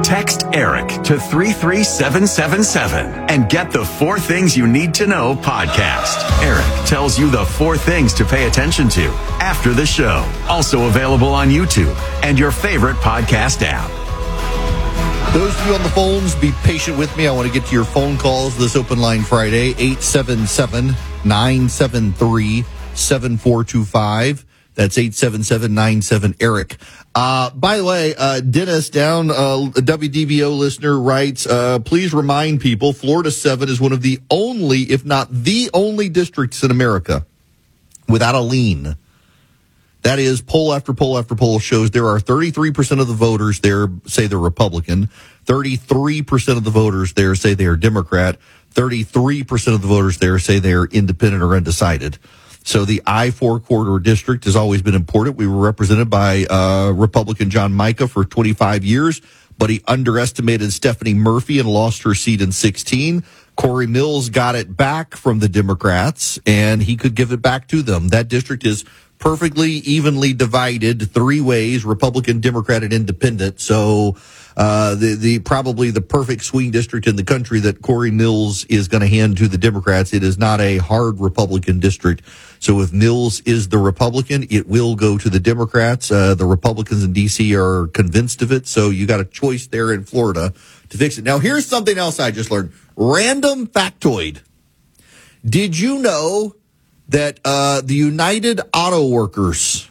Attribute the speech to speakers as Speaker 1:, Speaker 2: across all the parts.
Speaker 1: Text ERIC to 33777 and get the 4 Things You Need to Know podcast. ERIC tells you the 4 things to pay attention to after the show. Also available on YouTube and your favorite podcast app.
Speaker 2: Those of you on the phones, be patient with me. I want to get to your phone calls this Open Line Friday, 877-973-7425. That's 877-97-ERIC. By the way, Dennis down, a WDBO listener, writes, please remind people Florida 7 is one of the only, if not the only districts in America without a lien. That is, poll after poll after poll shows there are 33% of the voters there say they're Republican, 33% of the voters there say they are Democrat, 33% of the voters there say they are independent or undecided. So the I-4 corridor district has always been important. We were represented by Republican John Mica for 25 years, but he underestimated Stephanie Murphy and lost her seat in 2016. Corey Mills got it back from the Democrats, and he could give it back to them. That district is perfectly evenly divided 3 ways, Republican, Democrat, and Independent. So the probably the perfect swing district in the country that Corey Mills is going to hand to the Democrats. It is not a hard Republican district. So if Mills is the Republican, it will go to the Democrats. The Republicans in D.C. are convinced of it. So you got a choice there in Florida to fix it. Now, here's something else I just learned. Random factoid. Did you know that the United Auto Workers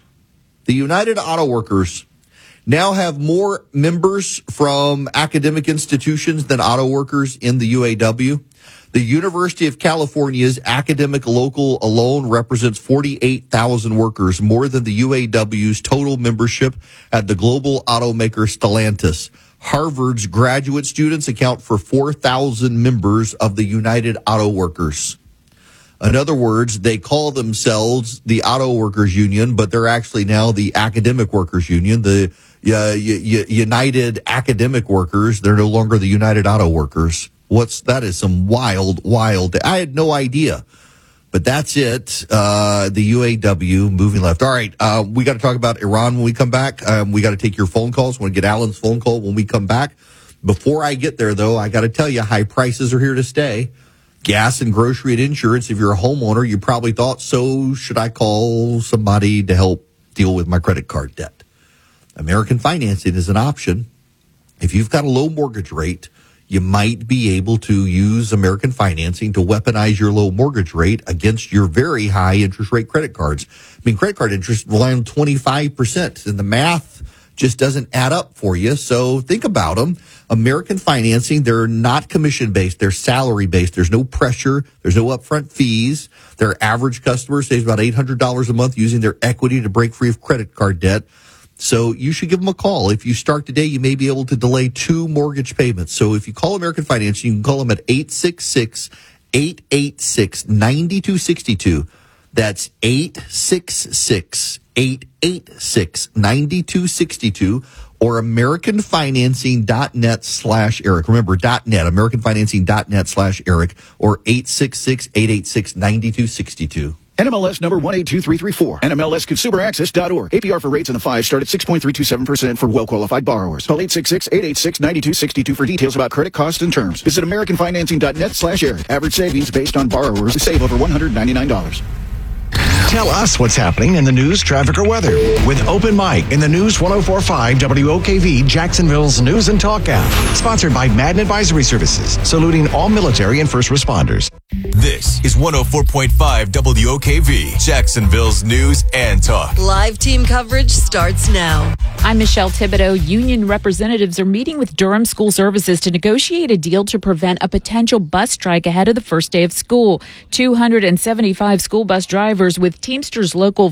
Speaker 2: now have more members from academic institutions than auto workers in the UAW? The University of California's academic local alone represents 48,000 workers, more than the UAW's total membership at the global automaker Stellantis. Harvard's graduate students account for 4,000 members of the United Auto Workers. In other words, they call themselves the Auto Workers Union, but they're actually now the Academic Workers Union, the United Academic Workers. They're no longer the United Auto Workers. That is some wild. I had no idea. But that's it. The UAW moving left. All right. We got to talk about Iran when we come back. We got to take your phone calls. We want to get Alan's phone call when we come back. Before I get there, though, I got to tell you, high prices are here to stay. Gas and grocery and insurance. If you're a homeowner, you probably thought, so should I call somebody to help deal with my credit card debt? American financing is an option. If you've got a low mortgage rate, you might be able to use American financing to weaponize your low mortgage rate against your very high interest rate credit cards. I mean, credit card interest rely on 25%, and the math just doesn't add up for you. So think about them. American financing, they're not commission-based. They're salary-based. There's no pressure. There's no upfront fees. Their average customer saves about $800 a month using their equity to break free of credit card debt. So you should give them a call. If you start today, you may be able to delay 2 mortgage payments. So if you call American Finance, you can call them at 866-886-9262. That's 866-886-9262 or AmericanFinancing.net/Eric. Remember, .net, AmericanFinancing.net/Eric or 866-886-9262.
Speaker 3: NMLS number 182334. NMLSConsumerAccess.org. APR for rates in the 5 start at 6.327% for well-qualified borrowers. Call 866-886-9262 for details about credit costs and terms. Visit AmericanFinancing.net/Eric. Average savings based on borrowers to save over $199.
Speaker 4: Tell us what's happening in the news, traffic, or weather with Open Mic in the News 104.5 WOKV Jacksonville's News and Talk app. Sponsored by Madden Advisory Services, saluting all military and first responders.
Speaker 5: This is 104.5 WOKV Jacksonville's News and Talk.
Speaker 6: Live team coverage starts now.
Speaker 7: I'm Michelle Thibodeau. Union representatives are meeting with Durham School Services to negotiate a deal to prevent a potential bus strike ahead of the first day of school. 275 school bus drivers with Teamsters Local